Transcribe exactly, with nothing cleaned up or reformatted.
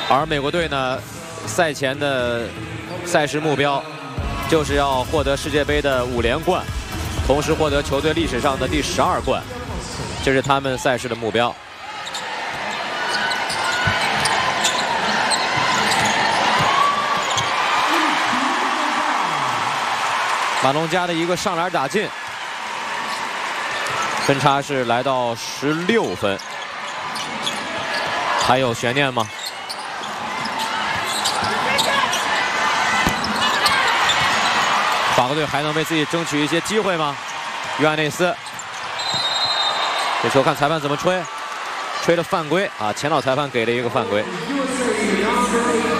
而美国队呢，赛前的赛事目标就是要获得世界杯的五连冠，同时获得球队历史上的第十二冠，这是他们赛事的目标。马龙加的一个上篮打进，分差是来到十六分，还有悬念吗？法国队还能为自己争取一些机会吗？约翰内斯，这球看裁判怎么吹，吹的犯规啊！前老裁判给了一个犯规。